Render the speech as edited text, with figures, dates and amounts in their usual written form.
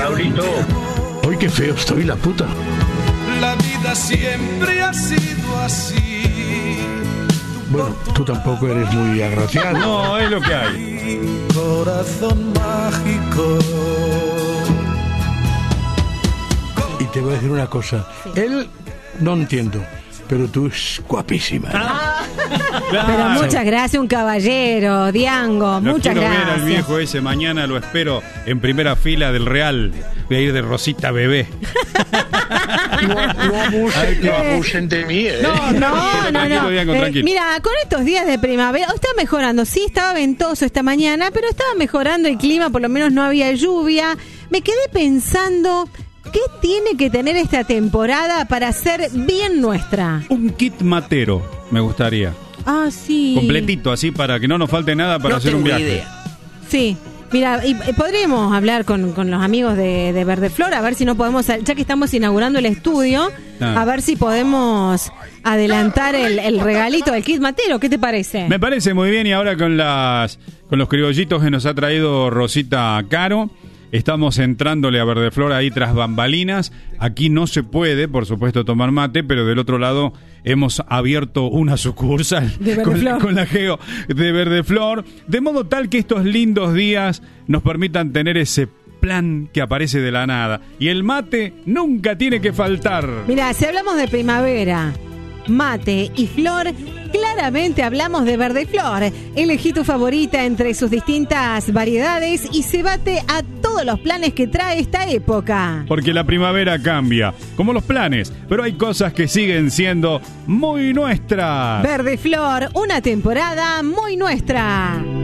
Raulito. Hoy qué feo estoy, la puta. La vida siempre ha sido así. Bueno, tú tampoco eres muy agraciado. No, es lo que hay. Corazón mágico. Y te voy a decir una cosa. Él, no entiendo, pero tú es guapísima. Pero muchas gracias, un caballero, Diango, Lo muchas quiero gracias. ver al viejo ese, mañana lo espero en primera fila del Real. Voy a ir de Rosita Bebé. No abusen de mí, ¿eh? No. Tranquilo, Diango, tranquilo. Mira, con estos días de primavera, está mejorando. Sí, estaba ventoso esta mañana, pero estaba mejorando el clima, por lo menos no había lluvia. Me quedé pensando, ¿qué tiene que tener esta temporada para ser bien nuestra? Un kit matero, me gustaría. Ah, sí. Completito, así, para que no nos falte nada para hacer un viaje. Sí. Mira, y podremos hablar con los amigos de Verdeflor, a ver si no podemos, ya que estamos inaugurando el estudio, a ver si podemos adelantar el regalito del kit matero. ¿Qué te parece? Me parece muy bien, y ahora con los criollitos que nos ha traído Rosita Caro, estamos entrándole a Verdeflor ahí tras bambalinas. Aquí no se puede, por supuesto, tomar mate, pero del otro lado hemos abierto una sucursal con la Geo de Verdeflor, de modo tal que estos lindos días nos permitan tener ese plan que aparece de la nada. Y el mate nunca tiene que faltar. Mira, si hablamos de primavera, mate y flor, claramente hablamos de Verdeflor. Elegí tu favorita entre sus distintas variedades y cebate a todos los planes que trae esta época. Porque la primavera cambia, como los planes, pero hay cosas que siguen siendo muy nuestras. Verdeflor, una temporada muy nuestra.